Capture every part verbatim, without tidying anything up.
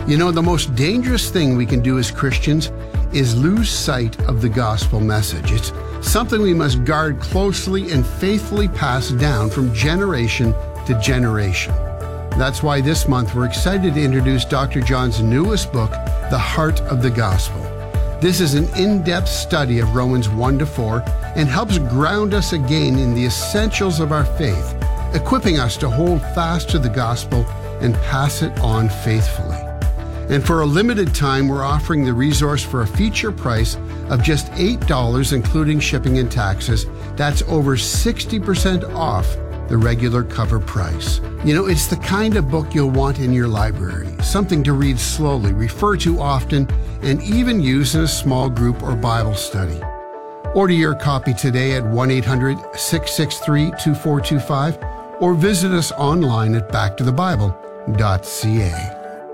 You know, the most dangerous thing we can do as Christians is lose sight of the gospel message. It's something we must guard closely and faithfully pass down from generation to generation. That's why this month we're excited to introduce Doctor John's newest book, The Heart of the Gospel. This is an in-depth study of Romans one to four and helps ground us again in the essentials of our faith, equipping us to hold fast to the gospel and pass it on faithfully. And for a limited time, we're offering the resource for a feature price of just eight dollars, including shipping and taxes. That's over sixty percent off the regular cover price. You know, it's the kind of book you'll want in your library, something to read slowly, refer to often, and even use in a small group or Bible study. Order your copy today at one eight hundred, six six three, two four two five or visit us online at back to the bible dot c a.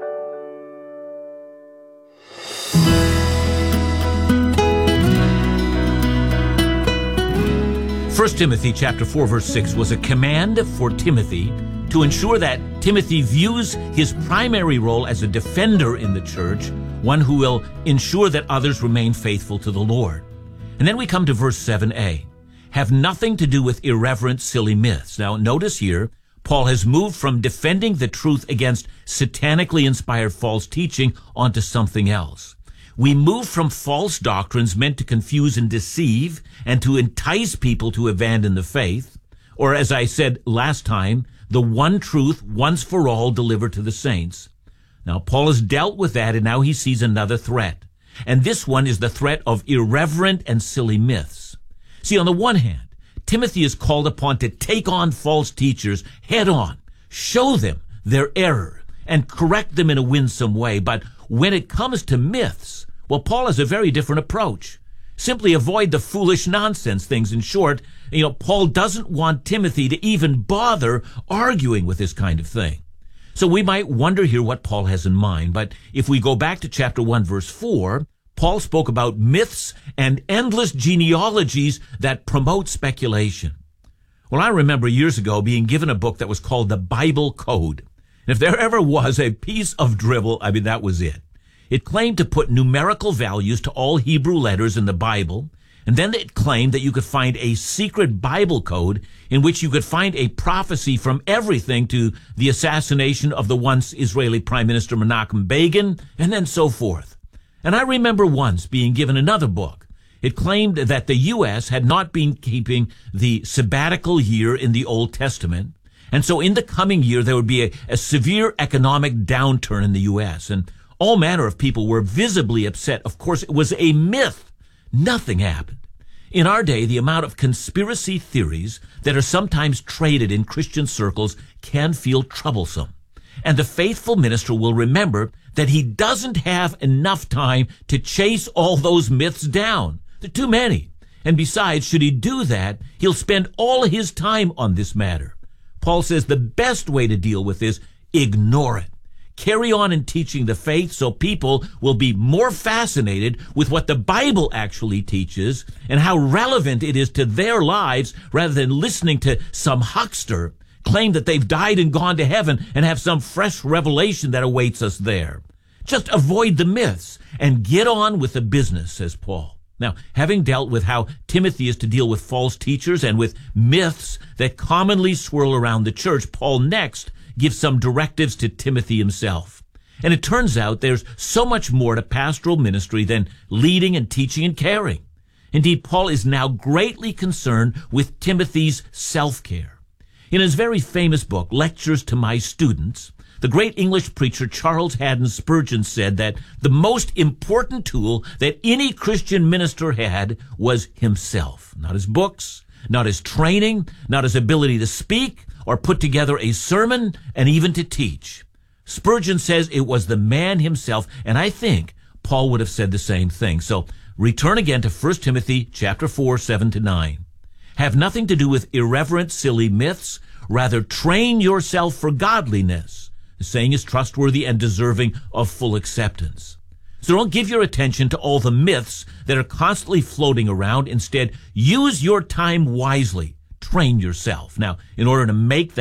First Timothy chapter four verse six was a command for Timothy to ensure that Timothy views his primary role as a defender in the church, one who will ensure that others remain faithful to the Lord. And then we come to verse seven a. Have nothing to do with irreverent, silly myths. Now notice here, Paul has moved from defending the truth against satanically inspired false teaching onto something else. We move from false doctrines meant to confuse and deceive and to entice people to abandon the faith, or as I said last time, the one truth once for all delivered to the saints. Now, Paul has dealt with that, and now he sees another threat. And this one is the threat of irreverent and silly myths. See, on the one hand, Timothy is called upon to take on false teachers head on, show them their error, and correct them in a winsome way. But when it comes to myths, well, Paul has a very different approach. Simply avoid the foolish nonsense things. In short, you know, Paul doesn't want Timothy to even bother arguing with this kind of thing. So we might wonder here what Paul has in mind. But if we go back to chapter one, verse four, Paul spoke about myths and endless genealogies that promote speculation. Well, I remember years ago being given a book that was called the Bible Code. And if there ever was a piece of drivel, I mean, that was it. It claimed to put numerical values to all Hebrew letters in the Bible, and then it claimed that you could find a secret Bible code in which you could find a prophecy from everything to the assassination of the once Israeli Prime Minister Menachem Begin, and then so forth. And I remember once being given another book. It claimed that the U S had not been keeping the sabbatical year in the Old Testament, and so in the coming year there would be a, a severe economic downturn in the U S, and all manner of people were visibly upset. Of course, it was a myth. Nothing happened. In our day, the amount of conspiracy theories that are sometimes traded in Christian circles can feel troublesome. And the faithful minister will remember that he doesn't have enough time to chase all those myths down. There are too many. And besides, should he do that, he'll spend all his time on this matter. Paul says the best way to deal with this, ignore it. Carry on in teaching the faith so people will be more fascinated with what the Bible actually teaches and how relevant it is to their lives rather than listening to some huckster claim that they've died and gone to heaven and have some fresh revelation that awaits us there. Just avoid the myths and get on with the business, says Paul. Now, having dealt with how Timothy is to deal with false teachers and with myths that commonly swirl around the church, Paul next gives some directives to Timothy himself. And it turns out there's so much more to pastoral ministry than leading and teaching and caring. Indeed, Paul is now greatly concerned with Timothy's self-care. In his very famous book, Lectures to My Students, the great English preacher Charles Haddon Spurgeon said that the most important tool that any Christian minister had was himself. Not his books, not his training, not his ability to speak or put together a sermon, and even to teach. Spurgeon says it was the man himself, and I think Paul would have said the same thing. So return again to First Timothy chapter four, seven to nine. Have nothing to do with irreverent, silly myths. Rather, train yourself for godliness. The saying is trustworthy and deserving of full acceptance. So don't give your attention to all the myths that are constantly floating around. Instead, use your time wisely. Train yourself. Now, in order to make that